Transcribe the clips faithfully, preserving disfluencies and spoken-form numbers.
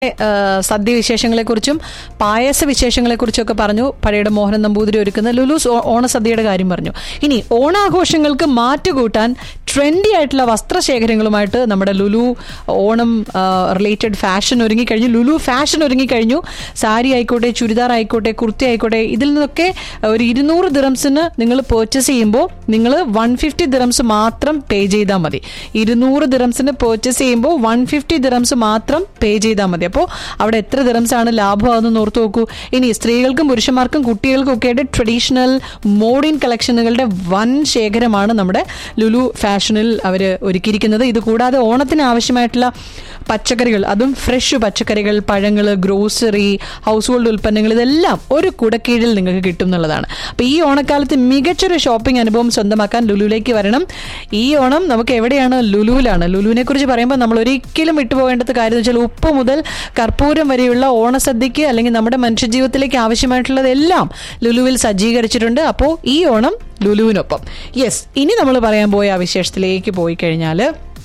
സദ്യ വിശേഷങ്ങളെക്കുറിച്ചും പായസ വിശേഷങ്ങളെക്കുറിച്ചൊക്കെ പറഞ്ഞു. പഴയുടെ മോഹനൻ നമ്പൂതിരി ഒരുക്കുന്ന ലുലൂസ് ഓണസദ്യയുടെ കാര്യം പറഞ്ഞു. ഇനി ഓണാഘോഷങ്ങൾക്ക് മാറ്റുകൂട്ടാൻ ട്രെൻഡി ആയിട്ടുള്ള വസ്ത്രശേഖരങ്ങളുമായിട്ട് നമ്മുടെ ലുലു ഓണം റിലേറ്റഡ് ഫാഷൻ ഒരുങ്ങിക്കഴിഞ്ഞു. ലുലു ഫാഷൻ ഒരുങ്ങിക്കഴിഞ്ഞു. സാരി ആയിക്കോട്ടെ, ചുരിദാർ ആയിക്കോട്ടെ, കുർത്തി ആയിക്കോട്ടെ, ഇതിൽ നിന്നൊക്കെ ഒരു ഇരുന്നൂറ് ദിറംസിന് നിങ്ങൾ പർച്ചേസ് ചെയ്യുമ്പോൾ നിങ്ങൾ വൺ ഫിഫ്റ്റി ദിറംസ് മാത്രം പേ ചെയ്താൽ മതി. ഇരുന്നൂറ് ദിറംസിന് പർച്ചേസ് ചെയ്യുമ്പോൾ വൺ ഫിഫ്റ്റി ദിറംസ് മാത്രം പേ ചെയ്താൽ മതി. അപ്പോൾ അവിടെ എത്ര ദിറംസ് ആണ് ലാഭമാണെന്ന് ഓർത്ത് നോക്കൂ. ഇനി സ്ത്രീകൾക്കും പുരുഷന്മാർക്കും കുട്ടികൾക്കും ഒക്കെ ആയിട്ട് ട്രഡീഷണൽ മോഡേൺ കളക്ഷനുകളുടെ വൻ ശേഖരമാണ് നമ്മുടെ ലുലു ഫാഷനിൽ അവർ ഒരുക്കിയിരിക്കുന്നത്. ഇത് കൂടാതെ ഓണത്തിന് ആവശ്യമായിട്ടുള്ള പച്ചക്കറികൾ, അതും ഫ്രഷ് പച്ചക്കറികൾ, പഴങ്ങൾ, ഗ്രോസറി, ഹൗസ് ഹോൾഡ് ഉൽപ്പന്നങ്ങൾ, ഇതെല്ലാം ഒരു കുടക്കീഴിൽ നിങ്ങൾക്ക് കിട്ടും എന്നുള്ളതാണ്. അപ്പോൾ ഈ ഓണക്കാലത്ത് മികച്ചൊരു ഷോപ്പിംഗ് അനുഭവം സ്വന്തമാക്കാൻ ലുലുവിലേക്ക് വരണം. ഈ ഓണം നമുക്ക് എവിടെയാണ്? ലുലുവിലാണ്. ലുലുവിനെ കുറിച്ച് പറയുമ്പോൾ നമ്മൾ ഒരിക്കലും വിട്ടുപോകേണ്ടത് കാര്യം എന്ന് വെച്ചാൽ ഉപ്പ് മുതൽ കർപ്പൂരം വരെയുള്ള ഓണസദ്യക്ക് അല്ലെങ്കിൽ നമ്മുടെ മനുഷ്യജീവിതത്തിലേക്ക് ആവശ്യമായിട്ടുള്ളതെല്ലാം ലുലുവിൽ സജ്ജീകരിച്ചിട്ടുണ്ട്. അപ്പോൾ ഈ ഓണം ലുലുവിനൊപ്പം. യെസ്, ഇനി നമ്മൾ പറയാൻ പോയ ആ വിശേഷത്തിലേക്ക് പോയി കഴിഞ്ഞാൽ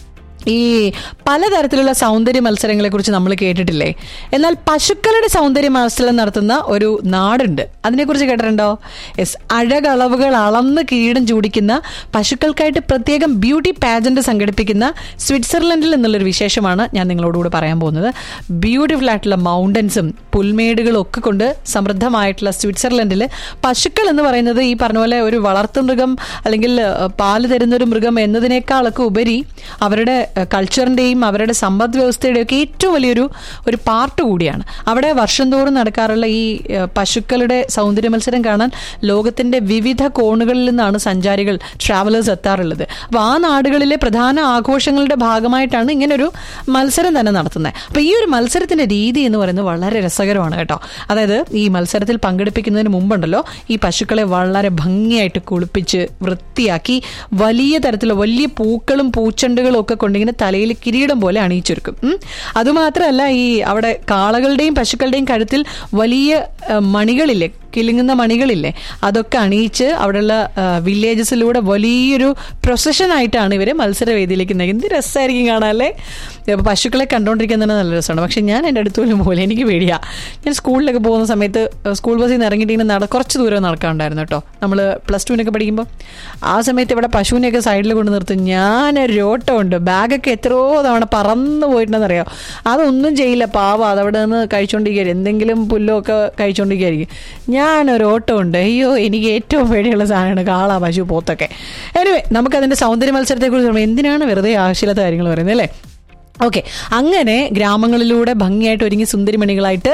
ഈ പലതരത്തിലുള്ള സൗന്ദര്യ മത്സരങ്ങളെ കുറിച്ച് നമ്മൾ കേട്ടിട്ടില്ലേ? എന്നാൽ പശുക്കളുടെ സൗന്ദര്യ മത്സരം നടത്തുന്ന ഒരു നാടുണ്ട്. അതിനെക്കുറിച്ച് കേട്ടിട്ടുണ്ടോ? യെസ്, അഴകളവുകൾ അളന്ന് കിരീടം ചൂടിക്കുന്ന പശുക്കൾക്കായിട്ട് പ്രത്യേകം ബ്യൂട്ടി പാജന്റ് സംഘടിപ്പിക്കുന്ന സ്വിറ്റ്സർലൻഡിൽ നിന്നുള്ളൊരു വിശേഷമാണ് ഞാൻ നിങ്ങളോടുകൂടെ പറയാൻ പോകുന്നത്. ബ്യൂട്ടിഫുൾ ആയിട്ടുള്ള മൗണ്ടൻസും പുൽമേടുകളും ഒക്കെ കൊണ്ട് സമൃദ്ധമായിട്ടുള്ള സ്വിറ്റ്സർലൻഡിൽ പശുക്കൾ എന്ന് പറയുന്നത് ഈ പറഞ്ഞ പോലെ ഒരു വളർത്തുമൃഗം അല്ലെങ്കിൽ പാല് തരുന്നൊരു മൃഗം എന്നതിനേക്കാളൊക്കെ ഉപരി അവരുടെ കൾച്ചറിൻ്റെയും അവരുടെ സമ്പദ് വ്യവസ്ഥയുടെയും ഒക്കെ ഏറ്റവും വലിയൊരു ഒരു പാർട്ട് കൂടിയാണ്. അവിടെ വർഷം തോറും നടക്കാറുള്ള ഈ പശുക്കളുടെ സൗന്ദര്യ മത്സരം കാണാൻ ലോകത്തിൻ്റെ വിവിധ കോണുകളിൽ നിന്നാണ് സഞ്ചാരികൾ, ട്രാവലേഴ്സ് എത്താറുള്ളത്. അപ്പോൾ ആ നാടുകളിലെ പ്രധാന ആഘോഷങ്ങളുടെ ഭാഗമായിട്ടാണ് ഇങ്ങനൊരു മത്സരം തന്നെ നടത്തുന്നത്. അപ്പോൾ ഈ ഒരു മത്സരത്തിൻ്റെ രീതി എന്ന് പറയുന്നത് വളരെ രസകരമാണ് കേട്ടോ. അതായത് ഈ മത്സരത്തിൽ പങ്കെടുപ്പിക്കുന്നതിന് മുമ്പുണ്ടല്ലോ, ഈ പശുക്കളെ വളരെ ഭംഗിയായിട്ട് കുളിപ്പിച്ച് വൃത്തിയാക്കി വലിയ തരത്തിലുള്ള വലിയ പൂക്കളും പൂച്ചെണ്ടുകളും ഒക്കെ കൊണ്ടിങ്ങനെ തലയിൽ കിരീടം പോലെ അണിയിച്ചൊരുക്കും. അതുമാത്രമല്ല, ഈ അവിടെ കാളകളുടെയും പശുക്കളുടെയും കഴുത്തിൽ വലിയ മണികളില്ലേ, കിലുങ്ങുന്ന മണികളില്ലേ, അതൊക്കെ അണിയിച്ച് അവിടെയുള്ള വില്ലേജസിലൂടെ വലിയൊരു പ്രൊസഷനായിട്ടാണ് ഇവർ മത്സരവേദിയിലേക്ക് നയിക്കുന്നത്. എന്ത് രസമായിരിക്കും കാണാനല്ലേ? പശുക്കളെ കണ്ടുകൊണ്ടിരിക്കാൻ തന്നെ നല്ല രസമാണ്. പക്ഷെ ഞാൻ എൻ്റെ അടുത്ത് പോലും പോലെ എനിക്ക് പേടിയാ. ഞാൻ സ്കൂളിലൊക്കെ പോകുന്ന സമയത്ത് സ്കൂൾ ബസ്സിൽ നിന്ന് ഇറങ്ങിയിട്ട് നട കുറച്ച് ദൂരം നടക്കാറുണ്ടായിരുന്നു കേട്ടോ. നമ്മൾ പ്ലസ് ടുവിനൊക്കെ പഠിക്കുമ്പോൾ ആ സമയത്ത് ഇവിടെ പശുവിനെയൊക്കെ സൈഡിൽ കൊണ്ട് നിർത്തും. ഞാനൊരു ഓട്ടമുണ്ട്, ബാഗൊക്കെ എത്രയോ തവണ പറന്നു പോയിട്ടുണ്ടെന്നറിയാം. അതൊന്നും ചെയ്യില്ല, പാവ അതവിടെ നിന്ന് കഴിച്ചുകൊണ്ടിരിക്കുകയായിരിക്കും, എന്തെങ്കിലും പുല്ലൊക്കെ കഴിച്ചുകൊണ്ടിരിക്കുകയായിരിക്കും. ഞാനൊരു ഓട്ടമുണ്ട്. അയ്യോ, എനിക്ക് ഏറ്റവും പേടിയുള്ള സാധനമാണ് കാള, പശു, പോത്തൊക്കെ. എനിവേ, നമുക്കതിൻ്റെ സൗന്ദര്യ മത്സരത്തെക്കുറിച്ച് പറയുമ്പോൾ എന്തിനാണ് വെറുതെ ആവശ്യമില്ലാത്ത കാര്യങ്ങൾ പറയുന്നത് അല്ലേ? ഓക്കെ, അങ്ങനെ ഗ്രാമങ്ങളിലൂടെ ഭംഗിയായിട്ട് ഒരുങ്ങി സുന്ദരിമണികളായിട്ട്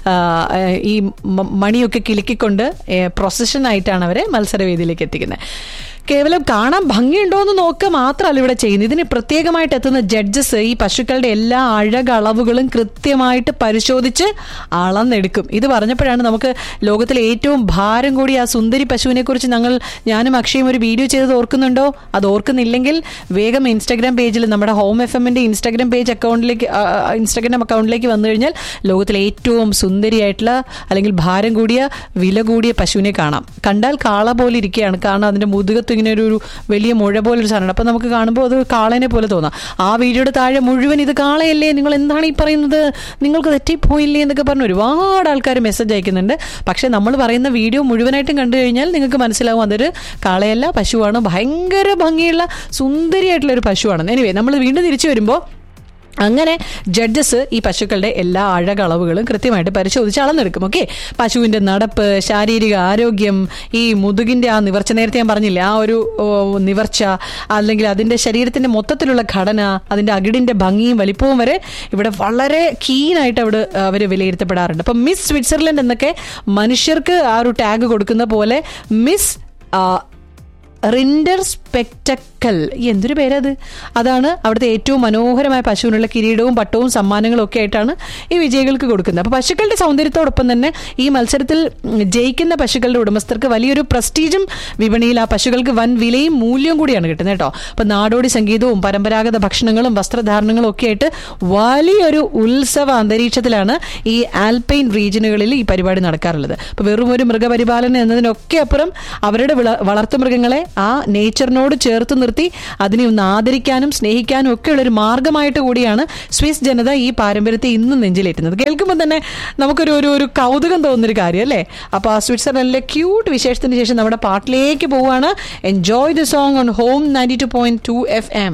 ഈ മണിയൊക്കെ കിലുക്കിക്കൊണ്ട് പ്രൊസഷനായിട്ടാണ് അവരെ മത്സരവേദിയിലേക്ക് എത്തിക്കുന്നത്. കേവലം കാണാൻ ഭംഗിയുണ്ടോ എന്ന് നോക്കുക മാത്രമല്ല ഇവിടെ ചെയ്യുന്നത്. ഇതിന് പ്രത്യേകമായിട്ട് എത്തുന്ന ജഡ്ജസ് ഈ പശുക്കളുടെ എല്ലാ അഴകളവുകളും കൃത്യമായിട്ട് പരിശോധിച്ച് അളന്നെടുക്കും. ഇത് പറഞ്ഞപ്പോഴാണ് നമുക്ക് ലോകത്തിലെ ഏറ്റവും ഭാരം കൂടി ആ സുന്ദരി പശുവിനെ കുറിച്ച് ഞങ്ങൾ ഞാനും അക്ഷയും ഒരു വീഡിയോ ചെയ്തത് ഓർക്കുന്നുണ്ടോ? അത് ഓർക്കുന്നില്ലെങ്കിൽ വേഗം ഇൻസ്റ്റാഗ്രാം പേജിൽ നമ്മുടെ ഹോം എഫ് എമ്മിൻ്റെ ഇൻസ്റ്റാഗ്രാം പേജ് അക്കൗണ്ടിലേക്ക് ഇൻസ്റ്റാഗ്രാം അക്കൗണ്ടിലേക്ക് വന്നു കഴിഞ്ഞാൽ ലോകത്തിലെ ഏറ്റവും സുന്ദരിയായിട്ടുള്ള അല്ലെങ്കിൽ ഭാരം കൂടിയ വില കൂടിയ പശുവിനെ കാണാം. കണ്ടാൽ കാള പോലെ ഇരിക്കുകയാണ്. കാരണം അതിൻ്റെ മുതുകത്ത് ഇങ്ങനെ ഒരു വലിയ മുഴ പോലൊരു സാധനമാണ്. അപ്പം നമുക്ക് കാണുമ്പോൾ അത് കാളേനെ പോലെ തോന്നാം. ആ വീഡിയോയുടെ താഴെ മുഴുവൻ ഇത് കാളയല്ലേ, നിങ്ങൾ എന്താണ് ഈ പറയുന്നത്, നിങ്ങൾക്ക് തെറ്റിപ്പോയില്ലേ എന്നൊക്കെ പറഞ്ഞ് ഒരുപാട് ആൾക്കാർ മെസ്സേജ് അയക്കുന്നുണ്ട്. പക്ഷേ നമ്മൾ പറയുന്ന വീഡിയോ മുഴുവനായിട്ടും കണ്ടു കഴിഞ്ഞാൽ നിങ്ങൾക്ക് മനസ്സിലാവും അതൊരു കാളയല്ല, പശുവാണ്. ഭയങ്കര ഭംഗിയുള്ള സുന്ദരിയായിട്ടുള്ളൊരു പശുവാണ്. എനിവേ, നമ്മൾ വീണ്ടും തിരിച്ചു വരുമ്പോൾ അങ്ങനെ ജഡ്ജസ് ഈ പശുക്കളുടെ എല്ലാ അഴകളവുകളും കൃത്യമായിട്ട് പരിശോധിച്ച് അളന്നെടുക്കും. ഓക്കെ, പശുവിൻ്റെ നടപ്പ്, ശാരീരിക ആരോഗ്യം, ഈ മുതുകിൻ്റെ ആ നിവർച്ച, നേരത്തെ ഞാൻ പറഞ്ഞില്ലേ ആ ഒരു നിവർച്ച, അല്ലെങ്കിൽ അതിൻ്റെ ശരീരത്തിൻ്റെ മൊത്തത്തിലുള്ള ഘടന, അതിൻ്റെ അകിടിൻ്റെ ഭംഗിയും വലിപ്പവും വരെ ഇവിടെ വളരെ കീനായിട്ട് അവിടെ അവർ വിലയിരുത്തപ്പെടാറുണ്ട്. അപ്പം മിസ് സ്വിറ്റ്സർലൻഡ് എന്നൊക്കെ മനുഷ്യർക്ക് ആ ഒരു ടാഗ് കൊടുക്കുന്ന പോലെ മിസ് റിൻഡർ സ്പെക്ടക്കൽ, എന്തൊരു പേരത്, അതാണ് അവിടുത്തെ ഏറ്റവും മനോഹരമായ പശുവിനുള്ള കിരീടവും പട്ടവും സമ്മാനങ്ങളും ഒക്കെ ആയിട്ടാണ് ഈ വിജയികൾക്ക് കൊടുക്കുന്നത്. അപ്പോൾ പശുക്കളുടെ സൗന്ദര്യത്തോടൊപ്പം തന്നെ ഈ മത്സരത്തിൽ ജയിക്കുന്ന പശുക്കളുടെ ഉടമസ്ഥർക്ക് വലിയൊരു പ്രസ്റ്റീജും വിപണിയിൽ ആ പശുക്കൾക്ക് വൻ വിലയും മൂല്യവും കൂടിയാണ് കിട്ടുന്നത് കേട്ടോ. അപ്പോൾ നാടോടി സംഗീതവും പരമ്പരാഗത ഭക്ഷണങ്ങളും വസ്ത്രധാരണങ്ങളും ഒക്കെ ആയിട്ട് വലിയൊരു ഉത്സവ അന്തരീക്ഷത്തിലാണ് ഈ ആൽപൈൻ റീജിയനുകളിൽ ഈ പരിപാടി നടക്കാറുള്ളത്. അപ്പോൾ വെറും ഒരു മൃഗപരിപാലനം എന്നതിനൊക്കെ അപ്പുറം അവരുടെ വളർത്തുമൃഗങ്ങളെ ആ നേച്ചറിനോട് ചേർത്ത് നിർത്തി അതിനെ ഒന്ന് ആദരിക്കാനും സ്നേഹിക്കാനും ഒക്കെ ഉള്ളൊരു മാർഗമായിട്ട് കൂടിയാണ് സ്വിസ് ജനത ഈ പാരമ്പര്യത്തെ ഇന്നും നെഞ്ചിലേറ്റുന്നത്. കേൾക്കുമ്പോൾ തന്നെ നമുക്കൊരു ഒരു ഒരു കൗതുകം തോന്നുന്നൊരു കാര്യം അല്ലേ? അപ്പോൾ ആ സ്വിറ്റ്സർലൻഡിലെ ക്യൂട്ട് വിശേഷത്തിന് ശേഷം നമ്മുടെ പാട്ടിലേക്ക് പോവുകയാണ്. Enjoy the song on home ninety-two point two F M.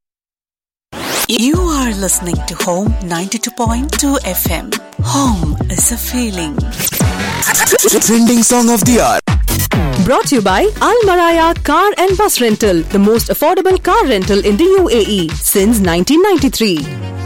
You are listening to Home ninety-two point two F M. Home is a feeling. Trending song of the hour. Brought to you by Al Maraya Car and Bus Rental, the most affordable car rental in the U A E since nineteen ninety-three.